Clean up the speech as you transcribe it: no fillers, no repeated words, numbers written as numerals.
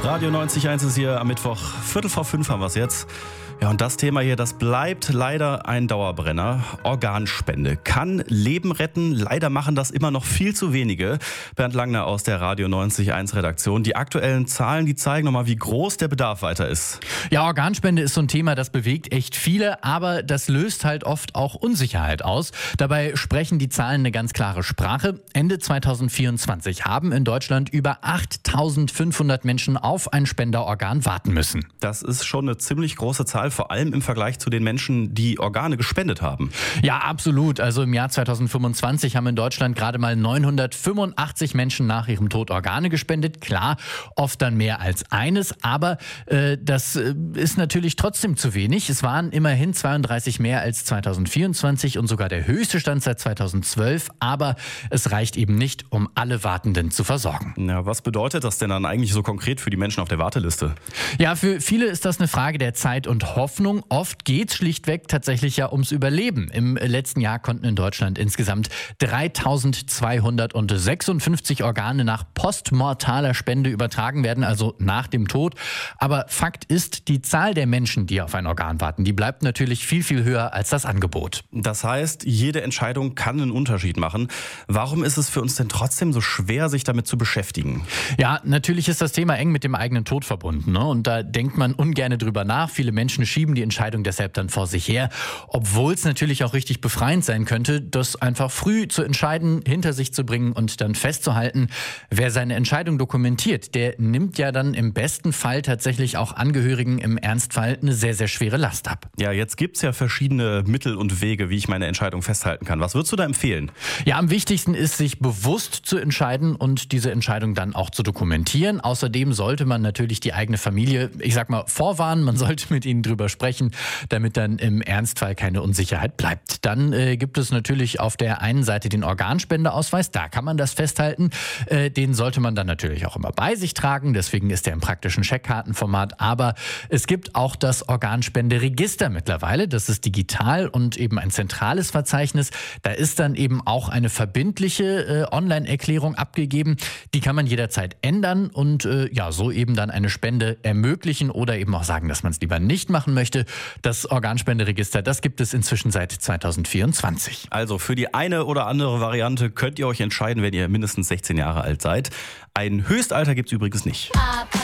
Radio 90.1 ist hier am Mittwoch, 4:45 haben wir es jetzt. Ja, und das Thema hier, das bleibt leider ein Dauerbrenner. Organspende kann Leben retten. Leider machen das immer noch viel zu wenige. Bernd Langner aus der Radio 90.1 Redaktion. Die aktuellen Zahlen, die zeigen nochmal, wie groß der Bedarf weiter ist. Ja, Organspende ist so ein Thema, das bewegt echt viele, aber das löst halt oft auch Unsicherheit aus. Dabei sprechen die Zahlen eine ganz klare Sprache. Ende 2024 haben in Deutschland über 8.500 Menschen auf ein Spenderorgan warten müssen. Das ist schon eine ziemlich große Zahl, vor allem im Vergleich zu den Menschen, die Organe gespendet haben. Ja, absolut. Also im Jahr 2025 haben in Deutschland gerade mal 985 Menschen nach ihrem Tod Organe gespendet. Klar, oft dann mehr als eines, aber das ist natürlich trotzdem zu wenig. Es waren immerhin 32 mehr als 2024 und sogar der höchste Stand seit 2012, aber es reicht eben nicht, um alle Wartenden zu versorgen. Ja, was bedeutet das denn dann eigentlich so konkret für die Menschen auf der Warteliste? Ja, für viele ist das eine Frage der Zeit und Hoffnung. Oft geht es schlichtweg tatsächlich ja ums Überleben. Im letzten Jahr konnten in Deutschland insgesamt 3.256 Organe nach postmortaler Spende übertragen werden, also nach dem Tod. Aber Fakt ist, die Zahl der Menschen, die auf ein Organ warten, die bleibt natürlich viel, viel höher als das Angebot. Das heißt, jede Entscheidung kann einen Unterschied machen. Warum ist es für uns denn trotzdem so schwer, sich damit zu beschäftigen? Ja, natürlich ist das Thema eng mit dem eigenen Tod verbunden, ne? Und da denkt man ungern drüber nach. Viele Menschen schieben die Entscheidung deshalb dann vor sich her, obwohl es natürlich auch richtig befreiend sein könnte, das einfach früh zu entscheiden, hinter sich zu bringen und dann festzuhalten. Wer seine Entscheidung dokumentiert, der nimmt ja dann im besten Fall tatsächlich auch Angehörigen im Ernstfall eine sehr, sehr schwere Last ab. Ja, jetzt gibt es ja verschiedene Mittel und Wege, wie ich meine Entscheidung festhalten kann. Was würdest du da empfehlen? Ja, am wichtigsten ist, sich bewusst zu entscheiden und diese Entscheidung dann auch zu dokumentieren. Außerdem sollte man natürlich die eigene Familie, ich sag mal, vorwarnen. Man sollte mit ihnen drüber sprechen, damit dann im Ernstfall keine Unsicherheit bleibt. Dann gibt es natürlich auf der einen Seite den Organspendeausweis, da kann man das festhalten. Den sollte man dann natürlich auch immer bei sich tragen, deswegen ist der im praktischen Scheckkartenformat. Aber es gibt auch das Organspenderegister mittlerweile, das ist digital und eben ein zentrales Verzeichnis. Da ist dann eben auch eine verbindliche Online-Erklärung abgegeben. Die kann man jederzeit ändern und so eben dann eine Spende ermöglichen oder eben auch sagen, dass man es lieber nicht machen möchte. Das Organspenderegister, das gibt es inzwischen seit 2024. Also für die eine oder andere Variante könnt ihr euch entscheiden, wenn ihr mindestens 16 Jahre alt seid. Ein Höchstalter gibt es übrigens nicht.